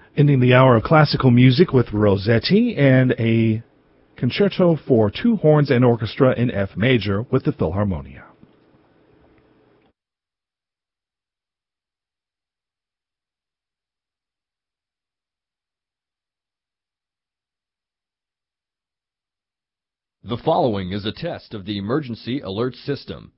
Ending the hour of classical music with Rossetti and a concerto for two horns and orchestra in F major with the Philharmonia. The following is a test of the emergency alert system.